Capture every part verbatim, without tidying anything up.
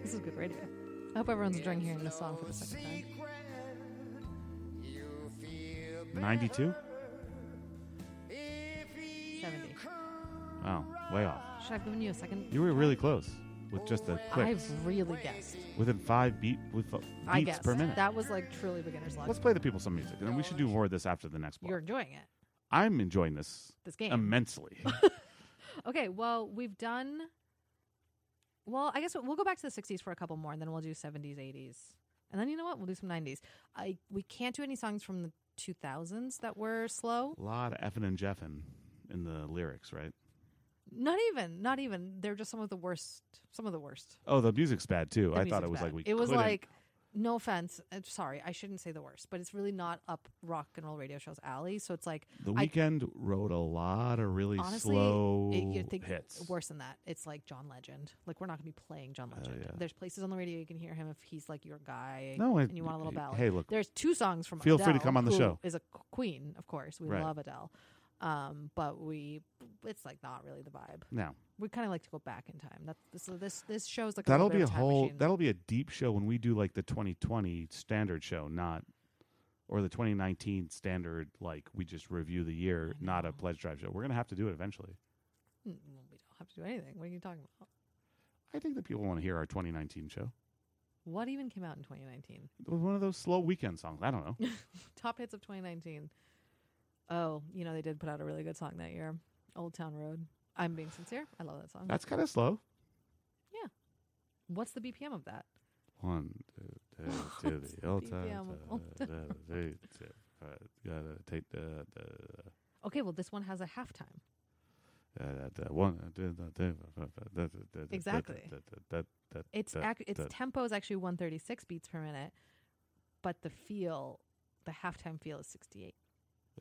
This is good radio. I hope everyone's enjoying hearing this song for the second time. ninety-two? seventy. Oh, way off. Should I have given you a second? You were really close with just the clicks. I've really guessed. Within five beat with f- I beats guessed. per minute. That was like truly beginner's luck. Let's play the people some music, and then we should do more of this after the next part. You're enjoying it. I'm enjoying this This game. immensely. Okay, well, we've done... Well, I guess we'll go back to the sixties for a couple more, and then we'll do seventies, eighties. And then, you know what? We'll do some nineties. I We can't do any songs from the two thousands that were slow. A lot of effing and jeffing in the lyrics, right? Not even. Not even. They're just some of the worst. Some of the worst. Oh, the music's bad, too. The I thought it music's was bad. like we It was couldn't- like... No offense. Uh, sorry, I shouldn't say the worst, but it's really not up rock and roll radio show's alley. So it's like The I- Weeknd wrote a lot of really honestly, slow it, you think hits. worse than that. It's like John Legend. Like we're not going to be playing John Legend. yeah. There's places on the radio you can hear him if he's like your guy. No, and you want a little ballad. Hey, look. There's two songs from Feel Adele, free to come on the who show. Is a queen, of course. We Right. love Adele, um, but we it's like not really the vibe. Now, We kind of like to go back in time. That's this this this shows like that'll a be little a bit of time whole. machine. That'll be a deep show when we do like the twenty twenty standard show, not or the twenty nineteen standard. Like we just review the year, not a pledge drive show. We're gonna have to do it eventually. Mm, well, we don't have to do anything. What are you talking about? I think that people want to hear our twenty nineteen show. What even came out in twenty nineteen? It was one of those slow weekend songs. I don't know. Top hits of twenty nineteen. Oh, you know, they did put out a really good song that year. Old Town Road. I'm being sincere. I love that song. That's kind of slow. Yeah. What's the B P M of that? One, two, two, to the old B P M time. of Old uh, uh, three, two, uh, Gotta take the the. Okay, well, this one has a halftime. Uh, the one, uh, the- the- the- the- the- Exactly. the- the- the- Its the- ac- its the- tempo is actually one thirty-six beats per minute, but the feel, the halftime feel is sixty-eight. Yeah.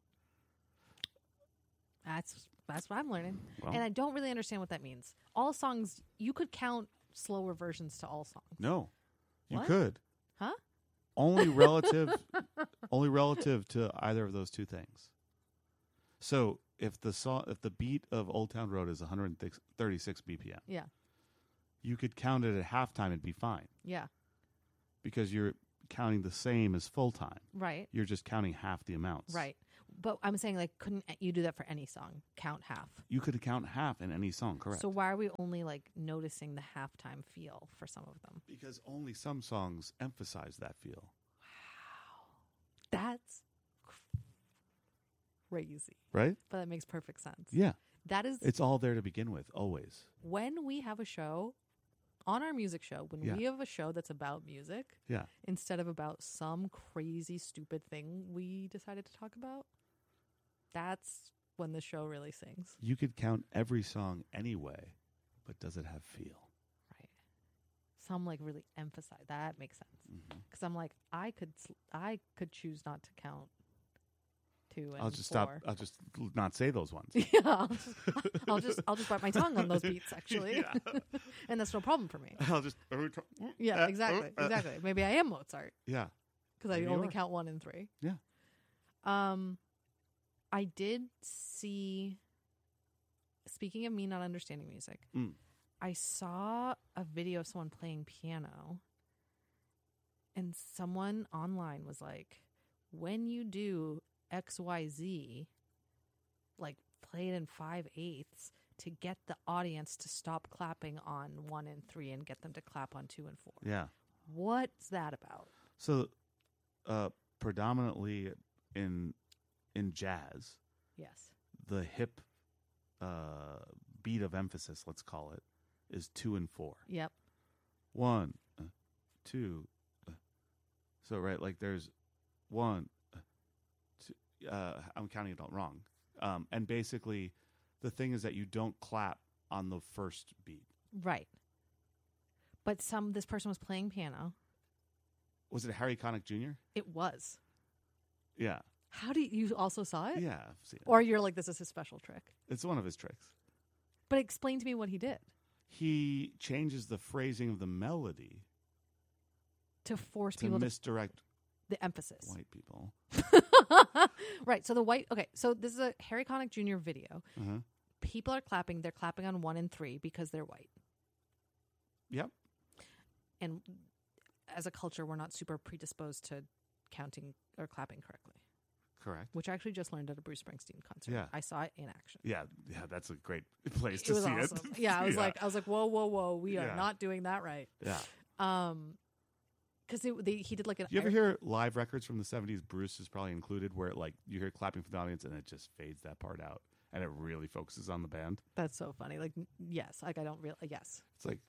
That's that's what I'm learning, Well, and I don't really understand what that means. All songs, you could count slower versions to all songs. no, you What? could Huh? only relative, only relative to either of those two things. So if the song, if the beat of Old Town Road is one thirty-six B P M, Yeah, you could count it at halftime and be fine yeah, because you're counting the same as full time. right, You're just counting half the amounts. right. But I'm saying, like, couldn't you do that for any song? Count half. You could count half in any song, correct? So why are we only like noticing the halftime feel for some of them? Because only some songs emphasize that feel. That's crazy, Right? but that makes perfect sense. Yeah. That is It's all there to begin with, always. when we have a show on our music show, when Yeah. we have a show that's about music Yeah. instead of about some crazy, stupid thing we decided to talk about, that's when the show really sings. You could count every song anyway, but does it have feel? Right. Some like really emphasize that makes sense. Mm-hmm. Because I'm like, I could, sl- I could choose not to count two and I'll just four. stop. I'll just l- not say those ones. yeah, I'll just, I'll just, I'll just bite my tongue on those beats actually, Yeah. and that's no problem for me. I'll just. Yeah, Uh, exactly, uh, exactly. Maybe I am Mozart Yeah. because I Maybe you only are. count one and three. Yeah. Um, I did see. Speaking of me not understanding music, Mm. I saw a video of someone playing piano, and someone online was like, "When you do X Y Z, like play it in five eighths to get the audience to stop clapping on one and three and get them to clap on two and four." Yeah. What's that about? So, uh, predominantly in in jazz, Yes. the hip uh, beat of emphasis, let's call it, is two and four. Yep. One, uh, two. Uh, so right, like there's one, uh, two. Uh, I'm counting it all wrong. Um, and basically, the thing is that you don't clap on the first beat. Right. But some this person was playing piano. Was it Harry Connick Junior? It was. Yeah, How do you, you also saw it? yeah. I've seen it. Or you're like, this is his special trick. It's one of his tricks. But explain to me what he did He changes the phrasing of the melody to force to people misdirect to the emphasis. white people. Right. So the white. Okay. So this is a Harry Connick Junior video. Uh-huh. People are clapping. They're clapping on one and three because they're white. Yep. and as a culture, we're not super predisposed to counting or clapping correctly. Correct. Which I actually just learned at a Bruce Springsteen concert. Yeah. I saw it in action. Yeah, yeah, that's a great place It to was see awesome. it. Yeah, I was Yeah. like, I was like, whoa, whoa, whoa, we are Yeah. not doing that right. Yeah. Um, because he did like an. Do you ever hear live records from the seventies? Bruce is probably included, where like you hear clapping from the audience and it just fades that part out, and it really focuses on the band. That's so funny. Like, yes, like I don't really. Yes, It's like,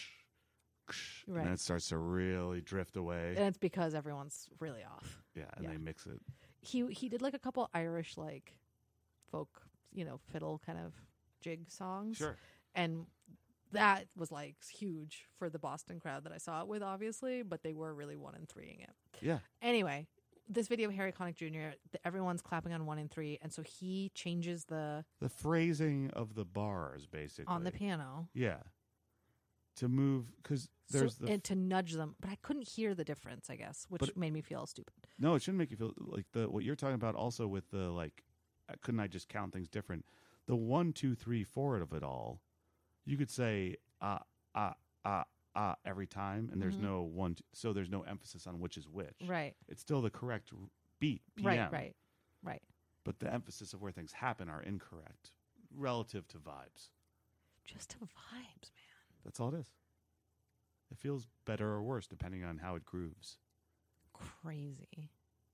right. and then it starts to really drift away. And it's because everyone's really off. Yeah, and Yeah. they mix it. He he did like a couple Irish like folk, you know, fiddle kind of jig songs. Sure. And that was like huge for the Boston crowd that I saw it with, obviously, but they were really one and threeing it. Yeah. Anyway, this video of Harry Connick Junior, th- everyone's clapping on one and three, and so he changes the The phrasing of the bars, basically. on the piano. Yeah. To move, because there's so, the. and to nudge them, but I couldn't hear the difference, I guess, which But- made me feel stupid. No, it shouldn't make you feel like the what you're talking about. Also with the like, uh, couldn't I just count things different? The one, two, three, four of it all, you could say ah ah ah ah every time, and there's Mhm. no one. Two, so there's no emphasis on which is which. Right, It's still the correct r- beat. P M, right, right, right. But the emphasis of where things happen are incorrect relative to vibes. Just to vibes, man. That's all it is. It feels better or worse depending on how it grooves. Crazy.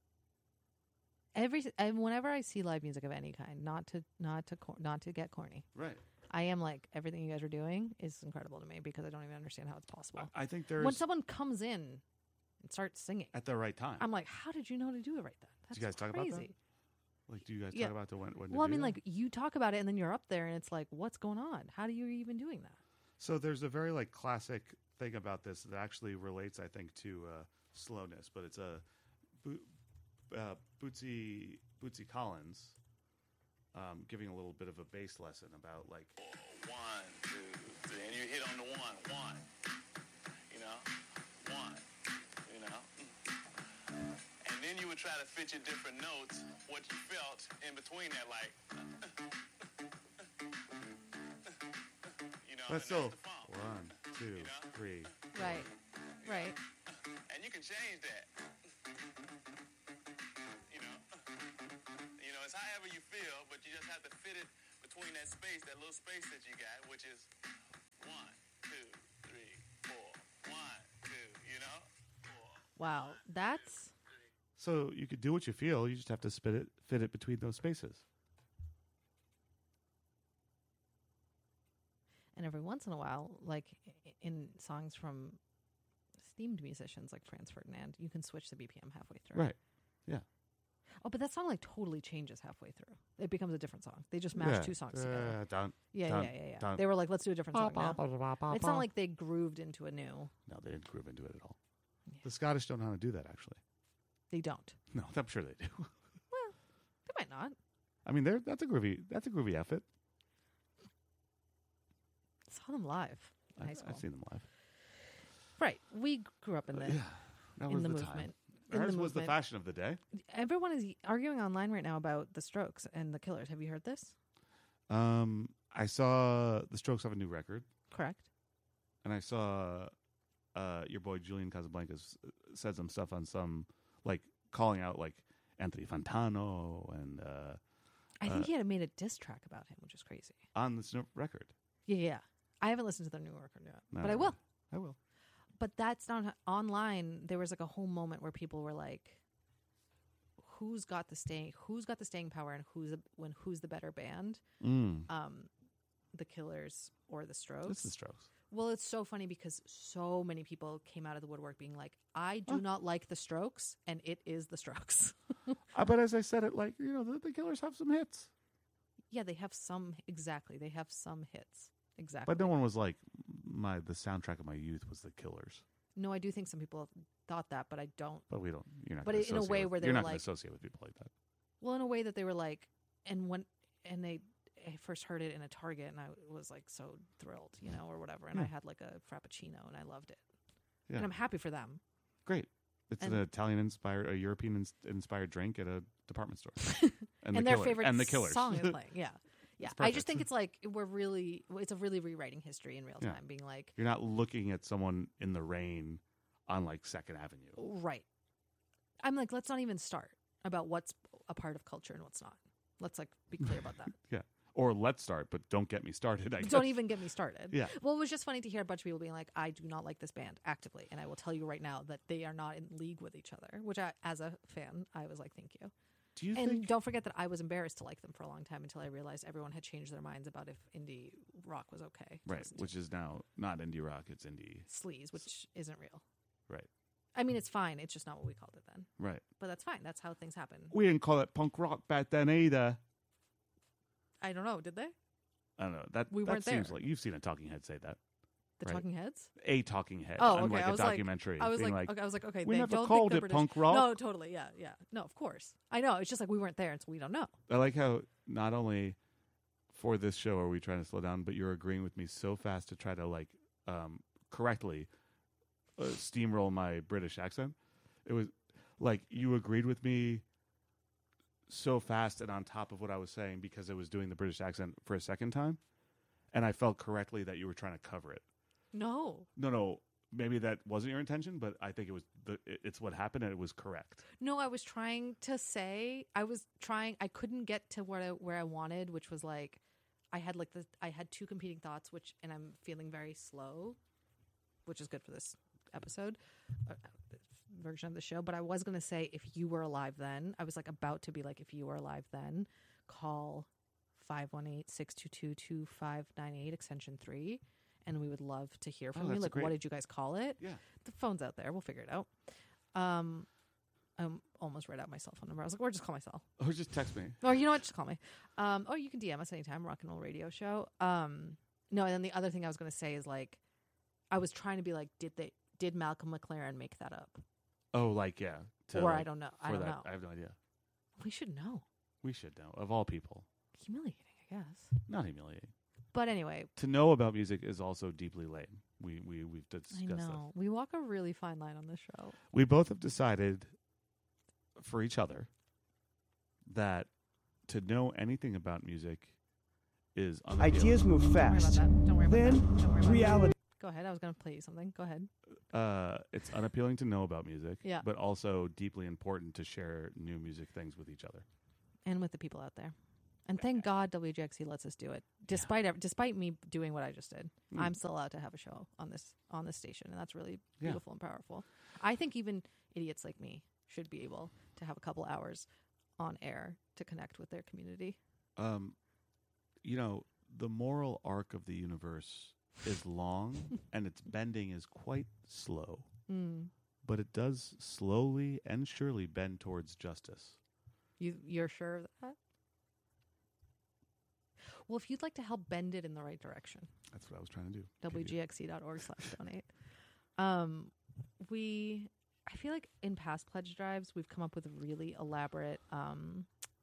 Every and whenever I see live music of any kind, not to not to cor- not to get corny, Right. I am like, everything you guys are doing is incredible to me because I don't even understand how it's possible. I think there's When someone comes in and starts singing, at the right time. I'm like, how did you know to do it right then? That's you guys talk about crazy. that? Like, do you guys Yeah. talk about the when? when to Well, I do mean, that? like you talk about it and then you're up there and it's like, what's going on? How do you even doing that? So there's a very like classic thing about this that actually relates, I think, to uh, slowness, but it's a Bo- uh, Bootsy Bootsy Collins um, giving a little bit of a bass lesson about like one, two, three, and you hit on the one, one, you know, one, you know, and then you would try to fit your different notes, what you felt in between that, like, you know, that's and still that's the funk. one, two, know? three. Right, right. And you can change that. You know, you know, it's however you feel, but you just have to fit it between that space, that little space that you got, which is one, two, three, four, one, two, you know? Four. Wow, that's So you could do what you feel. You just have to spit it, fit it between those spaces. and every once in a while, like i- in songs from esteemed musicians like Franz Ferdinand, you can switch the B P M halfway through. Right. Yeah. Oh, but that song like totally changes halfway through. It becomes a different song. They just mashed Yeah. two songs together. Uh, done. Yeah, dun, yeah, yeah, yeah. dun. They were like, let's do a different song now. It's It's not like they grooved into a new. No, they didn't groove into it at all. Yeah. The Scottish don't know how to do that, actually. They don't. No, I'm sure they do. They might not. I mean, they're that's a groovy that's a groovy outfit. Saw them live in high I've, school. I've seen them live. Right. We grew up in the yeah, that in was the, the, movement. time. In Ours the was the movement. fashion of the day. Everyone is arguing online right now about the Strokes and the Killers. Have you heard this? Um, I saw the Strokes have a new record, Correct. and I saw uh, your boy Julian Casablancas said some stuff on some like calling out like Anthony Fantano and uh, I think Uh, he had made a diss track about him, which is crazy. on this new record. Yeah, yeah. I haven't listened to their new record yet, No, but I will. I will. But that's not online. There was like a whole moment where people were like, "Who's got the staying? Who's got the staying power? And who's a, when who's the better band? Mm. Um, the Killers or the Strokes?" It's the Strokes. Well, it's so funny because so many people came out of the woodwork being like, "I do Huh. not like the Strokes, and it is the Strokes." uh, but as I said, it like you know the, the Killers have some hits, Yeah, they have some exactly. They have some hits exactly. but no one was like my the soundtrack of my youth was the Killers. No, I do think some people thought that, but I don't. But we don't. You're not. But gonna in a associate way with, where they you're were not gonna like- associate with people like that. Well, in a way that they were like, and when and they I first heard it in a Target, and I was like so thrilled, you know, or whatever. And I Yeah. had like a frappuccino, and I loved it. Yeah. And I'm happy for them. Great. It's And- an Italian inspired, a European ins- inspired drink at a department store, And, the their Killer- favorite and the Killers. song is playing. Yeah, Yeah, It's I just perfect. think it's like we're really, it's a really rewriting history in real Yeah. time, being like, You're not looking at someone in the rain on like Second Avenue. right. I'm like, let's not even start about what's a part of culture and what's not. Let's like be clear about that. Yeah. Or let's start, but don't get me started. I Don't guess. even get me started. Yeah. Well, it was just funny to hear a bunch of people being like, I do not like this band actively. And I will tell you right now that they are not in league with each other, which I, as a fan, I was like, thank you. Do you And think? don't forget that I was embarrassed to like them for a long time until I realized everyone had changed their minds about if indie rock was okay. to Right. listen to. Which is now not indie rock. It's indie. Sleaze, which isn't real. Right. I mean, it's fine. It's just not what we called it then. Right. But that's fine. That's how things happen. We didn't call it punk rock back then either. I don't know. Did they? I don't know. That We that weren't seems there. like you've seen a talking head say that. The Right. Talking Heads? A talking head. Oh, on okay. like I a was like- documentary. I was being like, like, okay, I was like, okay, we they never don't called think it they're British. punk rock. No, totally. Yeah, yeah. No, of course. I know. It's just like we weren't there, and so we don't know. I like how not only for this show are we trying to slow down, but you're agreeing with me so fast to try to like um, correctly uh, steamroll my British accent. It was like you agreed with me so fast and on top of what I was saying because I was doing the British accent for a second time, and I felt correctly that you were trying to cover it. No. No, no, maybe that wasn't your intention, but I think it was the it- it's what happened and it was correct. No, I was trying to say, I was trying, I couldn't get to where I, where I wanted, which was like, I had like the, I had two competing thoughts, which, and I'm feeling very slow, which is good for this episode, uh, version of the show. But I was going to say, if you were alive then, I was like about to be like, if you were alive then, call five one eight, six two two, two five nine eight, extension three. And we would love to hear from Oh, you. that's Like, great. what did you guys call it? Yeah. The phone's out there. We'll figure it out. Um, I almost read out my cell phone number. I was like, or just call my cell. Or just text me. Or you know what? Just call me. Um, or you can D M us anytime. Rock and Roll Radio Show. Um, no, and then the other thing I was going to say is like, I was trying to be like, did they? Did Malcolm McLaren make that up? Oh, like yeah. to, or like, I don't know. I for don't that, know. I have no idea. We should know. We should know of all people. Humiliating, I guess. Not humiliating. But anyway, To know about music is also deeply lame. We we we've discussed I that. know we walk a really fine line on this show. We both have decided for each other that to know anything about music is unappealing. Ideas move Don't worry about fast. that. Don't worry about Then that. Don't worry about reality. that. Go ahead. I was going to play you something. Go ahead. Uh, it's unappealing to know about music, Yeah. but also deeply important to share new music things with each other. And with the people out there. And thank God W J X C lets us do it, despite ev- despite me doing what I just did. Mm. I'm still allowed to have a show on this on this station, and that's really Yeah. beautiful and powerful. I think even idiots like me should be able to have a couple hours on air to connect with their community. Um, you know, the moral arc of the universe is long and its bending is quite slow, Mm. but it does slowly and surely bend towards justice. You you're sure of that? Well, if you'd like to help bend it in the right direction, That's what I was trying to do. W G X C dot org slash donate. Um, we, I feel like in past pledge drives, we've come up with really elaborate um,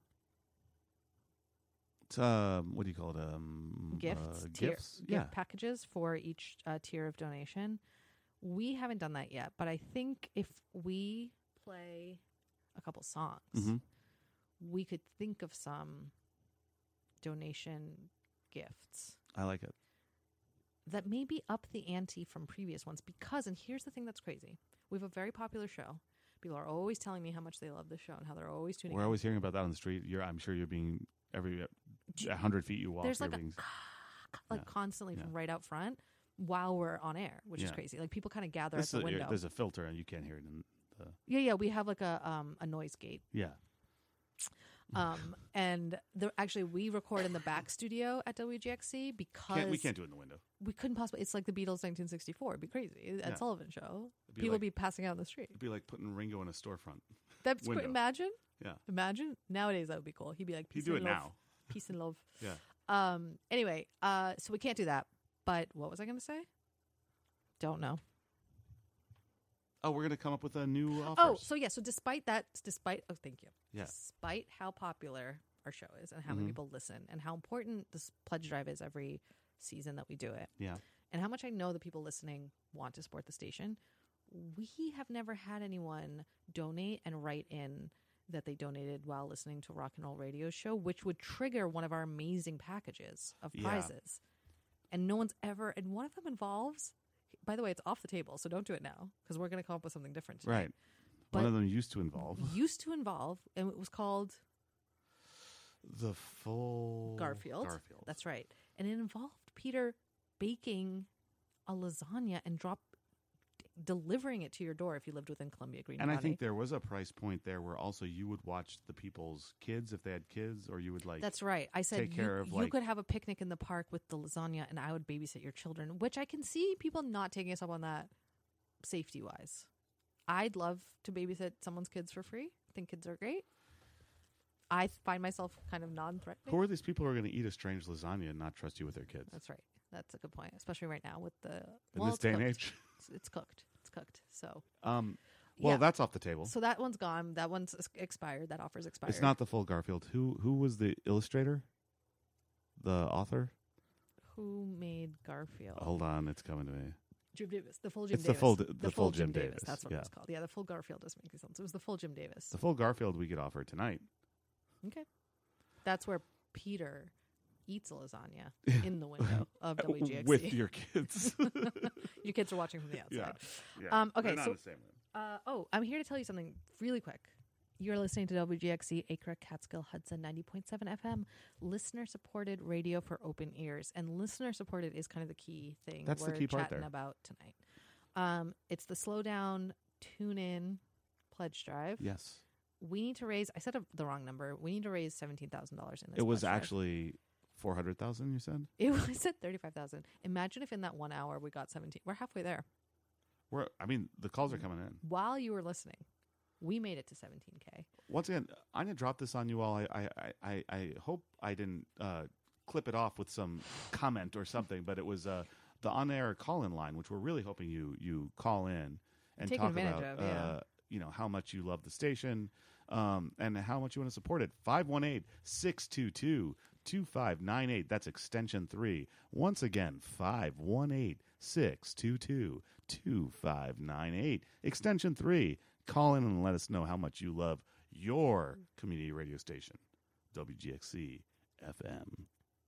It's, um, what do you call it? Um, gifts, uh, tier, gifts. gift Yeah. packages for each uh, tier of donation. We haven't done that yet, but I think if we play a couple songs, Mhm. we could think of some donation gifts I like it. that maybe up the ante from previous ones. Because, and here's the thing that's crazy, we have a very popular show. People are always telling me how much they love the show and how they're always tuning We're in. always hearing about that on the street. You're, I'm sure you're being every J- a hundred feet you walk. There's you're like a being, like Yeah. constantly Yeah. from right out front while we're on air, which is Yeah. crazy. Like people kind of gather this at is the a- window. there's a filter and you can't hear it. In the, Yeah, yeah, we have like a um a noise gate. yeah. Um and the actually we record in the back studio at W G X C because Can't, we can't do it in the window. we couldn't possibly. It's like the Beatles nineteen sixty-four. It'd be crazy at Yeah. Sullivan Show. It'd be People like- would be passing out in the street. It'd be like putting Ringo in a storefront. That's great. window. Imagine, Yeah. imagine nowadays that would be cool. He'd be like, He'd peace do it and love, now. peace and love. Yeah. Um. Anyway, uh, so we can't do that. But what was I going to say? Don't know. Oh, we're gonna come up with a new offer. Oh, so yeah. So despite that, despite oh, thank you. Yeah. Despite how popular our show is and how many Mhm. people listen and how important this pledge drive is every season that we do it, yeah. and how much I know the people listening want to support the station, we have never had anyone donate and write in that they donated while listening to a rock and roll radio show, which would trigger one of our amazing packages of Yeah. prizes. And no one's ever, and one of them involves, by the way, it's off the table, so don't do it now because we're going to come up with something different tonight. Right. But One of them used to involve used to involve, and it was called the full Garfield. Garfield. That's right. And it involved Peter baking a lasagna and drop delivering it to your door if you lived within Columbia, Green And County. I think there was a price point there where also you would watch the people's kids if they had kids, or you would like. That's right. I said take care you, of, you like- could have a picnic in the park with the lasagna and I would babysit your children, which I can see people not taking us up on that safety wise. I'd love to babysit someone's kids for free. I think kids are great. I find myself kind of non-threatening. Who are these people who are going to eat a strange lasagna and not trust you with their kids? That's right. That's a good point, especially right now with the In well, this it's day and cooked. age. It's, it's cooked. It's cooked. So Um, well, Yeah. that's off the table. so that one's gone. That one's ex- expired. That offer's expired. It's not the full Garfield. Who who was the illustrator? The author? Who made Garfield. Hold on, it's coming to me. Jim Davis. The full Jim It's the Davis. full- the full Jim Davis, That's what yeah. it was called. Yeah, the full Garfield doesn't make any sense. It was the full Jim Davis. The full Garfield we could offer tonight. Okay. That's where Peter eats a lasagna in the window of W G X C. With your kids. Your kids are watching from the outside. yeah. Um, okay, They're not so- in the same room. Uh, oh, I'm here to tell you something really quick. You're listening to W G X C, Acra, Catskill, Hudson, ninety point seven F M, listener-supported radio for open ears. And listener-supported is kind of the key thing That's the we're key part chatting there. about tonight. Um, it's the Slow Down, Tune In pledge drive. Yes. We need to raise, I said a, the wrong number. We need to raise seventeen thousand dollars in this It was pledge drive. actually four hundred thousand, you said? It was at thirty-five thousand dollars. Imagine if in that one hour we got seventeen. We're halfway there. We're, I mean, the calls are coming in. While you were listening, we made it to seventeen K. Once again, I'm going to drop this on you all. I, I, I, I hope I didn't uh, clip it off with some comment or something, but it was uh, the on-air call-in line, which we're really hoping you you call in and Taking talk advantage about, of, yeah. uh, you know, how much you love the station um, and how much you want to support it. five one eight, six two two, two five nine eight. That's extension three. Once again, five one eight, six two two, two five nine eight. Extension three. Call in and let us know how much you love your community radio station, W G X C F M.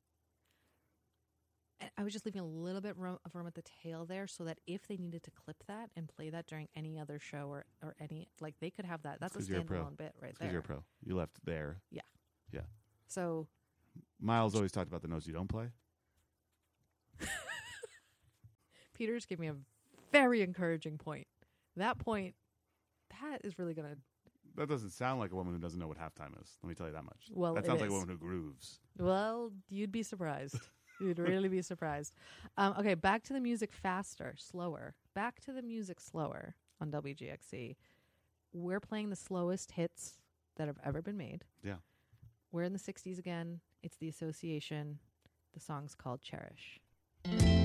And I was just leaving a little bit room, of room at the tail there so that if they needed to clip that and play that during any other show or, or any, like they could have that. That's a 'cause you're a pro. standalone bit right Because there. you're a pro. You left there. So Miles always talked about the notes you don't play. Peter's gave me a very encouraging point. That point, that is really going to, That doesn't sound like a woman who doesn't know what halftime is. Let me tell you that much. well, that it sounds like a is. woman who grooves. Well, you'd be surprised. You'd really be surprised. Um, okay, back to the music faster, slower. Back to the music slower on W G X C. We're playing the slowest hits that have ever been made. Yeah. We're in the sixties again. It's the Association. The song's called Cherish.